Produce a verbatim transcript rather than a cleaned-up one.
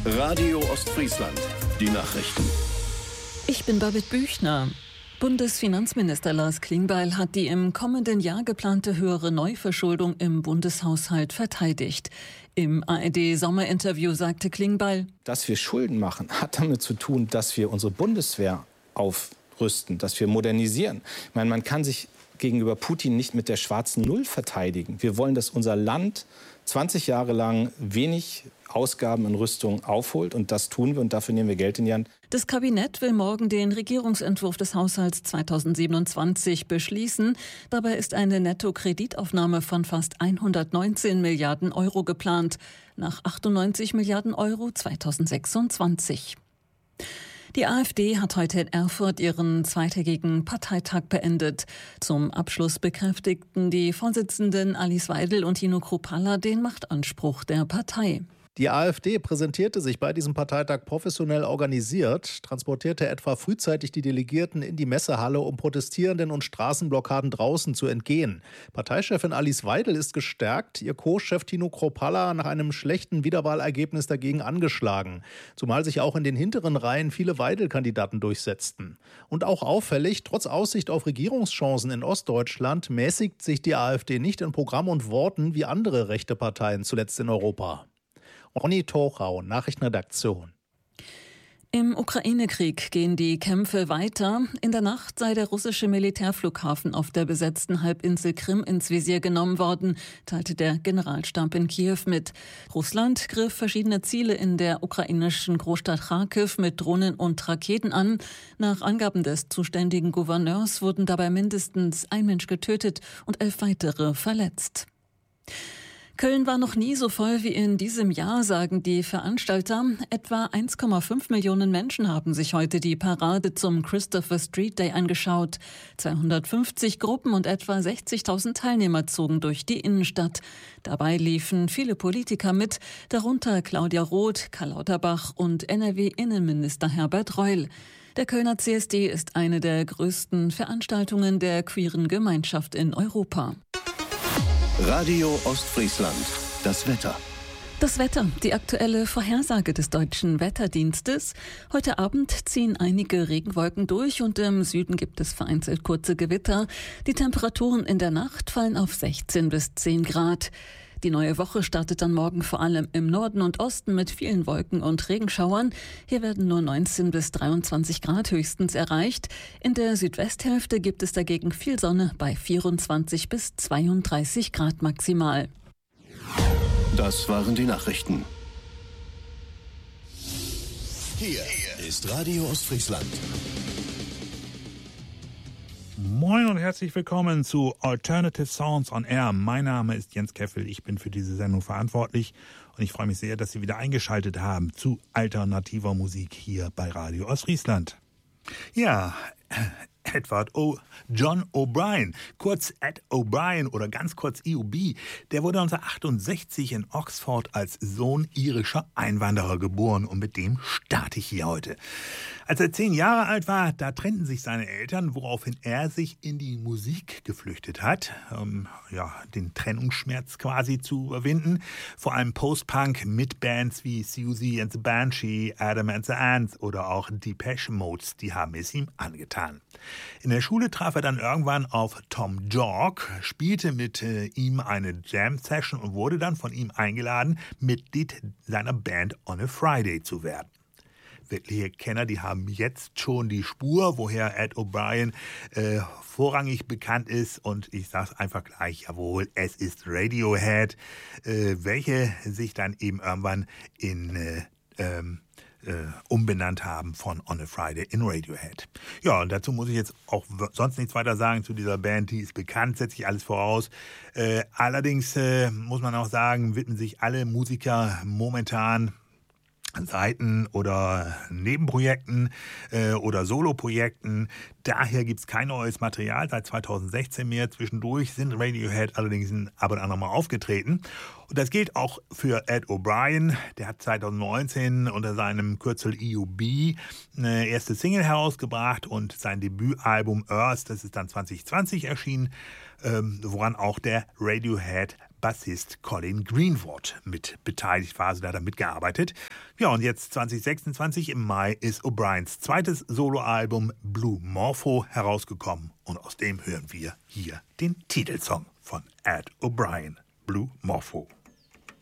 Radio Ostfriesland, die Nachrichten. Ich bin Babette Büchner. Bundesfinanzminister Lars Klingbeil hat die im kommenden Jahr geplante höhere Neuverschuldung im Bundeshaushalt verteidigt. Im A R D-Sommerinterview sagte Klingbeil: Dass wir Schulden machen, hat damit zu tun, dass wir unsere Bundeswehr aufrüsten, dass wir modernisieren. Ich meine, man kann sich gegenüber Putin nicht mit der schwarzen Null verteidigen. Wir wollen, dass unser Land zwanzig Jahre lang wenig Ausgaben in Rüstung aufholt, und das tun wir, und dafür nehmen wir Geld in die Hand. Das Kabinett will morgen den Regierungsentwurf des Haushalts zweitausendsiebenundzwanzig beschließen. Dabei ist eine Netto-Kreditaufnahme von fast hundertneunzehn Milliarden Euro geplant, nach achtundneunzig Milliarden Euro zweitausendsechsundzwanzig. Die AfD hat heute in Erfurt ihren zweitägigen Parteitag beendet. Zum Abschluss bekräftigten die Vorsitzenden Alice Weidel und Tino Kruppalla den Machtanspruch der Partei. Die AfD präsentierte sich bei diesem Parteitag professionell organisiert, transportierte etwa frühzeitig die Delegierten in die Messehalle, um Protestierenden und Straßenblockaden draußen zu entgehen. Parteichefin Alice Weidel ist gestärkt, ihr Co-Chef Tino Kruppalla nach einem schlechten Wiederwahlergebnis dagegen angeschlagen. Zumal sich auch in den hinteren Reihen viele Weidel-Kandidaten durchsetzten. Und auch auffällig, trotz Aussicht auf Regierungschancen in Ostdeutschland, mäßigt sich die AfD nicht in Programm und Worten wie andere rechte Parteien zuletzt in Europa. Ronny Tochau, Nachrichtenredaktion. Im Ukraine-Krieg gehen die Kämpfe weiter. In der Nacht sei der russische Militärflughafen auf der besetzten Halbinsel Krim ins Visier genommen worden, teilte der Generalstab in Kiew mit. Russland griff verschiedene Ziele in der ukrainischen Großstadt Charkiw mit Drohnen und Raketen an. Nach Angaben des zuständigen Gouverneurs wurden dabei mindestens ein Mensch getötet und elf weitere verletzt. Köln war noch nie so voll wie in diesem Jahr, sagen die Veranstalter. Etwa eins Komma fünf Millionen Menschen haben sich heute die Parade zum Christopher Street Day angeschaut. zweihundertfünfzig Gruppen und etwa sechzigtausend Teilnehmer zogen durch die Innenstadt. Dabei liefen viele Politiker mit, darunter Claudia Roth, Karl Lauterbach und N R W-Innenminister Herbert Reul. Der Kölner C S D ist eine der größten Veranstaltungen der queeren Gemeinschaft in Europa. Radio Ostfriesland, das Wetter. Das Wetter, die aktuelle Vorhersage des Deutschen Wetterdienstes. Heute Abend ziehen einige Regenwolken durch und im Süden gibt es vereinzelt kurze Gewitter. Die Temperaturen in der Nacht fallen auf sechzehn bis zehn Grad. Die neue Woche startet dann morgen vor allem im Norden und Osten mit vielen Wolken und Regenschauern. Hier werden nur neunzehn bis dreiundzwanzig Grad höchstens erreicht. In der Südwesthälfte gibt es dagegen viel Sonne bei vierundzwanzig bis zweiunddreißig Grad maximal. Das waren die Nachrichten. Hier ist Radio Ostfriesland. Moin und herzlich willkommen zu Alternative Sounds on Air. Mein Name ist Jens Keffel, ich bin für diese Sendung verantwortlich und ich freue mich sehr, dass Sie wieder eingeschaltet haben zu alternativer Musik hier bei Radio Ostfriesland. Ja, Edward O. John O'Brien, kurz Ed O'Brien oder ganz kurz E O B, der wurde neunzehnhundertachtundsechzig in Oxford als Sohn irischer Einwanderer geboren und mit dem starte ich hier heute. Als er zehn Jahre alt war, da trennten sich seine Eltern, woraufhin er sich in die Musik geflüchtet hat, um ja, den Trennungsschmerz quasi zu überwinden. Vor allem Post-Punk mit Bands wie Siouxsie and the Banshee, Adam and the Ants oder auch Depeche Mode, die haben es ihm angetan. In der Schule traf er dann irgendwann auf Tom York, spielte mit äh, ihm eine Jam-Session und wurde dann von ihm eingeladen, Mitglied seiner Band On a Friday zu werden. Wirkliche Kenner, die haben jetzt schon die Spur, woher Ed O'Brien äh, vorrangig bekannt ist. Und ich sage es einfach gleich, jawohl, es ist Radiohead, äh, welche sich dann eben irgendwann in äh, ähm, äh, umbenannt haben von On a Friday in Radiohead. Ja, und dazu muss ich jetzt auch sonst nichts weiter sagen zu dieser Band. Die ist bekannt, setze ich alles voraus. Äh, allerdings äh, muss man auch sagen, widmen sich alle Musiker momentan Seiten oder Nebenprojekten äh, oder Soloprojekten. Daher gibt es kein neues Material seit zweitausendsechzehn mehr. Zwischendurch sind Radiohead allerdings ab und an nochmal aufgetreten. Und das gilt auch für Ed O'Brien. Der hat zweitausendneunzehn unter seinem Kürzel E U B eine erste Single herausgebracht und sein Debütalbum Earth, das ist dann zwanzig zwanzig erschienen, ähm, woran auch der Radiohead Bassist Colin Greenwood mit beteiligt war, also da hat er mitgearbeitet. Ja, und jetzt zwanzig sechsundzwanzig im Mai ist O'Briens zweites Soloalbum Blue Morpho herausgekommen und aus dem hören wir hier den Titelsong von Ed O'Brien, Blue Morpho.